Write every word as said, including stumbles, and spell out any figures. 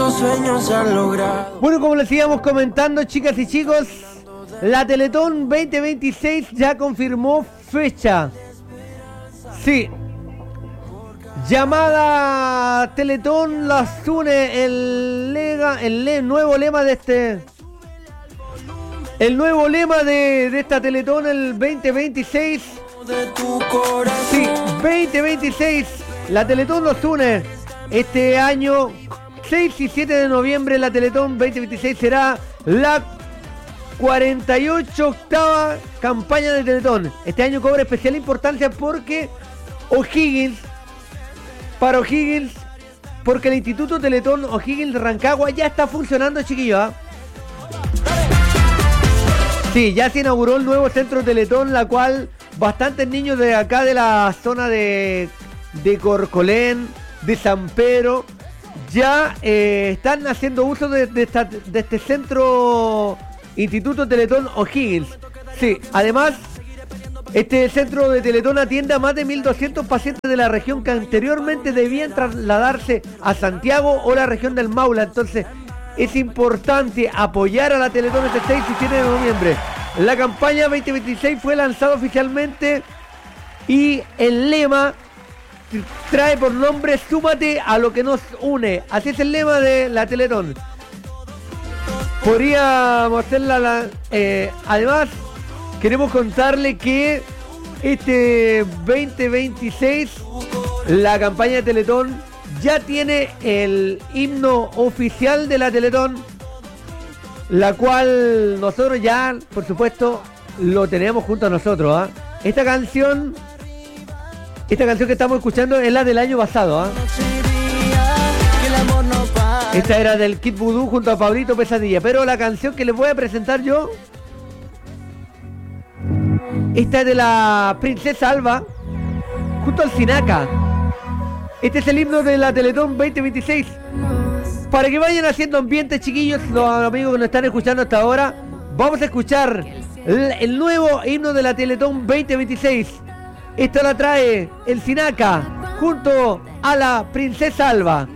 cuántos sueños se han logrado. Bueno, como les íbamos comentando, chicas y chicos, la Teletón veinte veintiséis ya confirmó fecha. Sí. Llamada Teletón las une el, lega, el le, nuevo lema de este... El nuevo lema de, de esta Teletón, el veinte veintiséis. Sí, veinte veintiséis. La Teletón nos une. Este año, seis y siete de noviembre, la Teletón veinte veintiséis será la cuarenta y ocho octava campaña de Teletón. Este año cobra especial importancia porque O'Higgins, para O'Higgins, porque el Instituto Teletón O'Higgins de Rancagua ya está funcionando, chiquillos. ¿eh? Sí, ya se inauguró el nuevo centro Teletón, la cual bastantes niños de acá de la zona de, de Corcolén, de San Pedro, ya eh, están haciendo uso de, de, esta, de este centro Instituto Teletón O'Higgins. Sí, además, este centro de Teletón atiende a más de mil doscientos pacientes de la región que anteriormente debían trasladarse a Santiago o la región del Maula. Entonces, es importante apoyar a la Teletón este seis y siete de noviembre. La campaña veinte veintiséis fue lanzada oficialmente y el lema trae por nombre "Súmate a lo que nos une". Así es el lema de la Teletón. Podríamos hacerla la, eh, además, queremos contarle que este veinte veintiséis la campaña de Teletón ya tiene el himno oficial de la Teletón, la cual nosotros ya, por supuesto, lo tenemos junto a nosotros. ¿eh? Esta canción, esta canción que estamos escuchando es la del año pasado. ¿eh? Esta era del Kid Voodoo junto a Pablito Pesadilla, pero la canción que les voy a presentar yo, esta es de la Princesa Alba junto al Sinaca. Este es el himno de la Teletón veinte veintiséis. Para que vayan haciendo ambiente, chiquillos, los amigos que nos están escuchando hasta ahora, vamos a escuchar el, el nuevo himno de la Teletón veinte veintiséis. Esta la trae el Sinaca junto a la Princesa Alba.